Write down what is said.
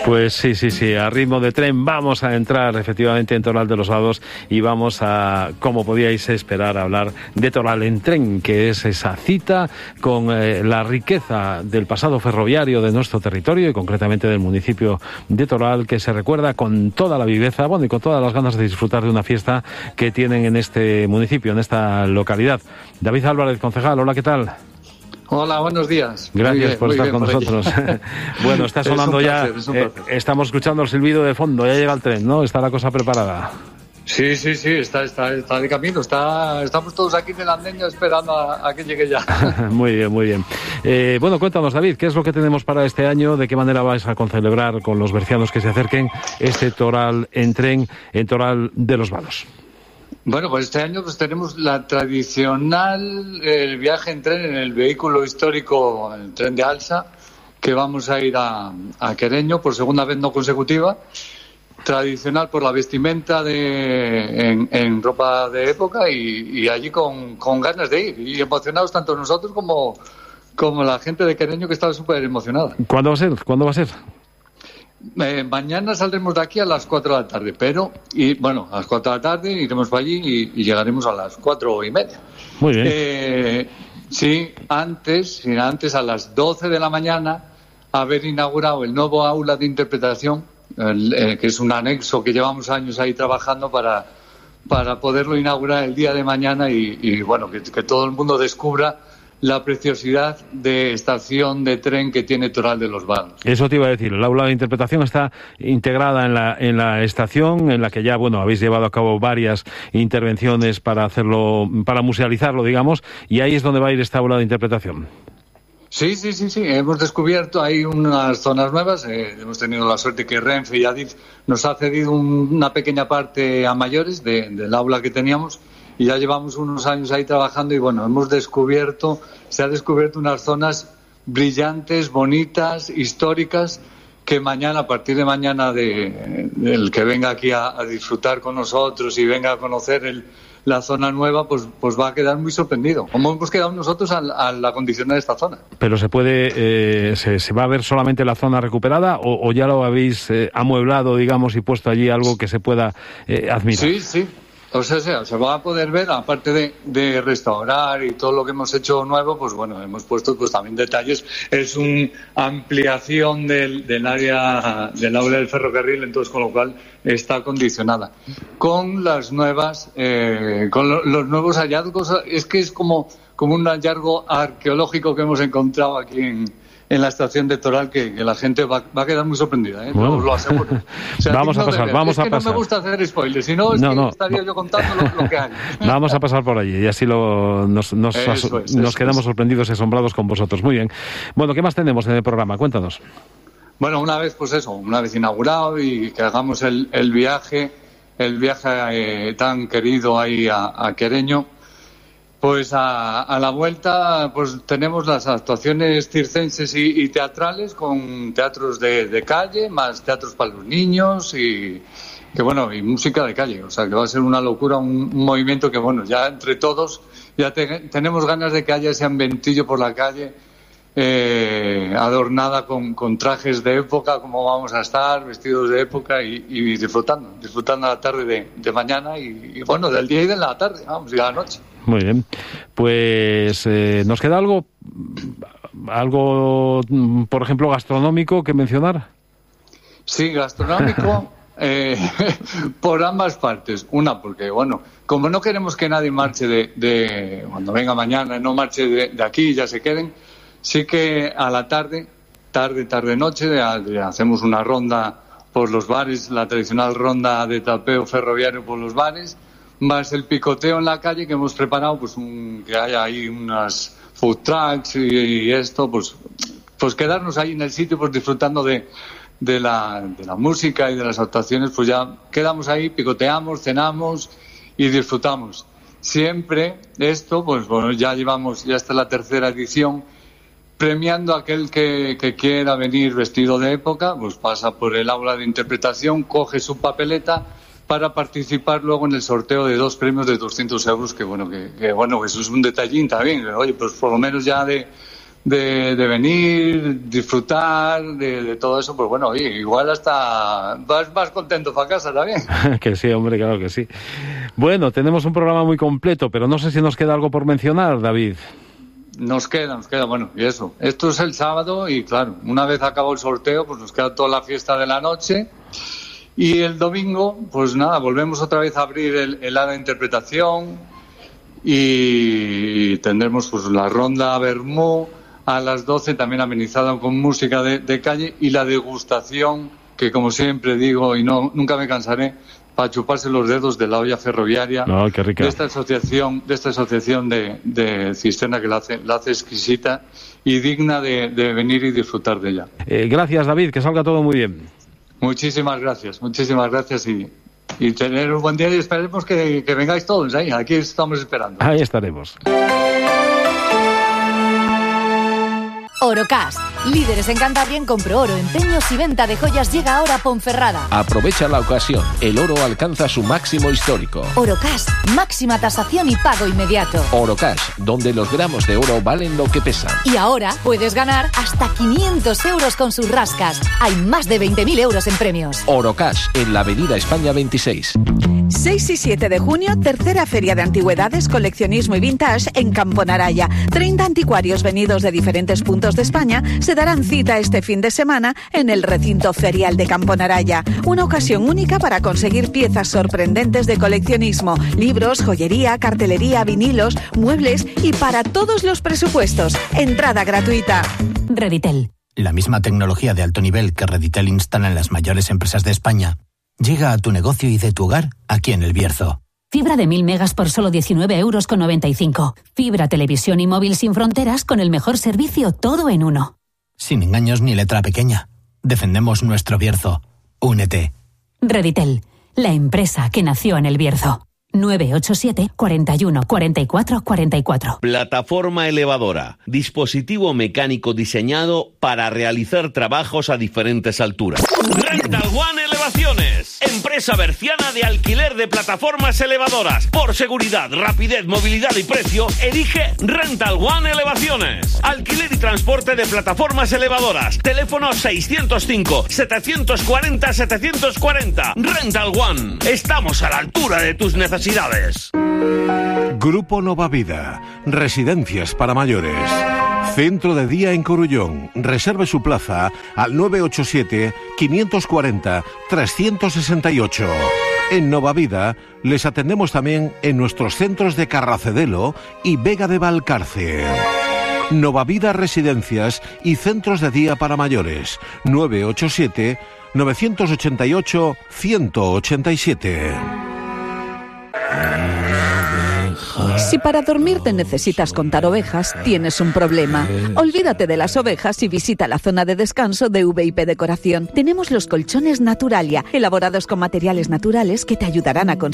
Pues sí, a ritmo de tren vamos a entrar efectivamente en Toral de los Vados y vamos a, como podíais esperar, hablar de Toral en tren, que es esa cita con la riqueza del pasado ferroviario de nuestro territorio y concretamente del municipio de Toral, que se recuerda con toda la viveza, bueno, y con todas las ganas de disfrutar de una fiesta que tienen en este municipio, en esta localidad. David Álvarez, concejal, hola, ¿qué tal? Hola, buenos días. Gracias por estar con nosotros. Bueno, está sonando ya, estamos escuchando el silbido de fondo, ya llega el tren, ¿no? Está la cosa preparada. Sí, está de camino, estamos todos aquí en el andén esperando a que llegue ya. Muy bien. Bueno, cuéntanos, David, ¿qué es lo que tenemos para este año? ¿De qué manera vais a concelebrar con los bercianos que se acerquen este Toral en tren en Toral de los Vados? Bueno, pues este año tenemos la tradicional viaje en tren en el vehículo histórico, el tren de Alsa, que vamos a ir a Quereño por segunda vez no consecutiva. Tradicional por la vestimenta en ropa de época y allí con ganas de ir y emocionados tanto nosotros como la gente de Quereño, que estaba súper emocionada. ¿Cuándo va a ser? Mañana saldremos de aquí a las 4 de la tarde, a las 4 de la tarde iremos para allí y llegaremos a las 4:30. Muy bien. Antes a las 12 de la mañana haber inaugurado el nuevo aula de interpretación, que es un anexo que llevamos años ahí trabajando para poderlo inaugurar el día de mañana y bueno, que todo el mundo descubra la preciosidad de estación de tren que tiene Toral de los Vados. Eso te iba a decir, el aula de interpretación está integrada en la estación, en la que ya, bueno, habéis llevado a cabo varias intervenciones para hacerlo, para musealizarlo, digamos, y ahí es donde va a ir esta aula de interpretación. Sí, hemos descubierto ahí unas zonas nuevas, hemos tenido la suerte que Renfe y Adif nos ha cedido una pequeña parte a mayores del aula que teníamos y ya llevamos unos años ahí trabajando y bueno, se ha descubierto unas zonas brillantes, bonitas, históricas, que mañana, a partir de mañana, del que venga aquí a disfrutar con nosotros y venga a conocer la zona nueva, pues va a quedar muy sorprendido, como hemos quedado nosotros al acondicionar esta zona. Pero se va a ver solamente la zona recuperada o ya lo habéis amueblado, digamos, y puesto allí algo que se pueda admirar. Sí. O sea, se va a poder ver, aparte de restaurar y todo lo que hemos hecho nuevo, pues bueno, hemos puesto pues también detalles. Es una ampliación del área del aula del ferrocarril, entonces con lo cual está acondicionada. Con las nuevas, los nuevos hallazgos, es que es como un hallazgo arqueológico que hemos encontrado aquí en la estación de Toral, que la gente va a quedar muy sorprendida, bueno. Os lo aseguro. O sea, vamos a pasar. No me gusta hacer spoilers, si no, estaría yo contando lo que hay. Vamos a pasar por allí y así nos quedamos sorprendidos y asombrados con vosotros. Muy bien. Bueno, ¿qué más tenemos en el programa? Cuéntanos. Bueno, una vez inaugurado y que hagamos el viaje tan querido ahí a Quereño, pues a la vuelta pues tenemos las actuaciones circenses y teatrales, con teatros de calle, más teatros para los niños y música de calle. O sea que va a ser una locura, un movimiento que bueno, ya entre todos ya tenemos ganas de que haya ese ambientillo por la calle, adornada con trajes de época, como vamos a estar, vestidos de época y disfrutando la tarde de mañana y bueno, del día y de la tarde, vamos, y de la noche. Muy bien, pues ¿nos queda algo, por ejemplo, gastronómico que mencionar? Sí, gastronómico por ambas partes. Una, porque bueno, como no queremos que nadie marche de cuando venga mañana, no marche de aquí y ya se queden, sí que a la tarde, noche, hacemos una ronda por los bares, la tradicional ronda de tapeo ferroviario por los bares, más el picoteo en la calle que hemos preparado, pues que haya ahí unas food trucks y esto, pues quedarnos ahí en el sitio, pues disfrutando de la música y de las actuaciones, pues ya quedamos ahí, picoteamos, cenamos y disfrutamos. Siempre esto, pues bueno, ya esta es la tercera edición, premiando a aquel que quiera venir vestido de época, pues pasa por el aula de interpretación, coge su papeleta para participar luego en el sorteo de 2 premios de 200 euros, que eso es un detallín también. Oye, pues por lo menos ya de venir, disfrutar de todo eso, pues bueno, oye, igual hasta vas más contento para casa también. Que sí, hombre, claro que sí. Bueno, tenemos un programa muy completo, pero no sé si nos queda algo por mencionar, David. Nos queda, bueno, y eso. Esto es el sábado y claro, una vez acabó el sorteo, pues nos queda toda la fiesta de la noche. Y el domingo, pues nada, volvemos otra vez a abrir el hada de interpretación y tendremos pues la ronda Vermú a las 12, también amenizada con música de calle, y la degustación, que como siempre digo y nunca me cansaré, para chuparse los dedos de la olla ferroviaria. Oh, qué rica. de esta asociación de Cisterna, que la hace exquisita y digna de venir y disfrutar de ella. Gracias, David, que salga todo muy bien. Muchísimas gracias y tener un buen día, y esperemos que vengáis todos ahí. Aquí estamos esperando. Ahí estaremos. Orocash, líderes en Cantabria en compro oro, empeños y venta de joyas, llega ahora a Ponferrada. Aprovecha la ocasión, el oro alcanza su máximo histórico. Orocash, máxima tasación y pago inmediato. Orocash, donde los gramos de oro valen lo que pesan. Y ahora puedes ganar hasta 500 euros con sus rascas. Hay más de 20.000 euros en premios. Orocash, en la Avenida España 26. 6 y 7 de junio, tercera Feria de Antigüedades, Coleccionismo y Vintage en Camponaraya. 30 anticuarios venidos de diferentes puntos de España se darán cita este fin de semana en el recinto ferial de Camponaraya. Una ocasión única para conseguir piezas sorprendentes de coleccionismo, libros, joyería, cartelería, vinilos, muebles y para todos los presupuestos. Entrada gratuita. Reditel. La misma tecnología de alto nivel que Reditel instala en las mayores empresas de España llega a tu negocio y de tu hogar aquí en El Bierzo. Fibra de 1000 megas por solo 19,95 €. Fibra, televisión y móvil sin fronteras con el mejor servicio, todo en uno. Sin engaños ni letra pequeña. Defendemos nuestro Bierzo. Únete. Reditel, la empresa que nació en El Bierzo. 987 41 44 44. Plataforma elevadora. Dispositivo mecánico diseñado para realizar trabajos a diferentes alturas. Rental One Elevaciones. Empresa berciana de alquiler de plataformas elevadoras. Por seguridad, rapidez, movilidad y precio, elige Rental One Elevaciones. Alquiler y transporte de plataformas elevadoras. Teléfono 605 740 740. Rental One. Estamos a la altura de tus necesidades. Grupo Nova Vida, residencias para mayores. Centro de día en Corullón. Reserve su plaza al 987-540-368. En Nova Vida les atendemos también en nuestros centros de Carracedelo y Vega de Valcarce. Nova Vida Residencias y Centros de Día para Mayores. 987-988-187. Si para dormirte necesitas contar ovejas, tienes un problema. Olvídate de las ovejas y visita la zona de descanso de VIP Decoración. Tenemos los colchones Naturalia, elaborados con materiales naturales que te ayudarán a conseguir